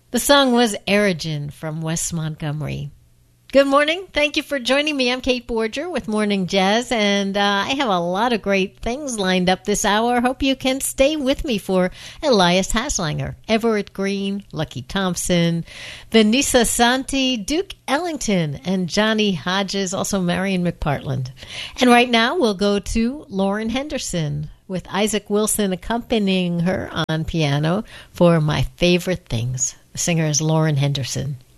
The song was Erigen from Wes Montgomery. Good morning. Thank you for joining me. I'm Kate Borger with Morning Jazz, and I have a lot of great things lined up this hour. Hope you can stay with me for Elias Haslanger, Everett Green, Lucky Thompson, Vanessa Santi, Duke Ellington, and Johnny Hodges, also Marion McPartland. And right now we'll go to Lauren Henderson with Isaac Wilson accompanying her on piano for My Favorite Things. The singer is Lauren Henderson.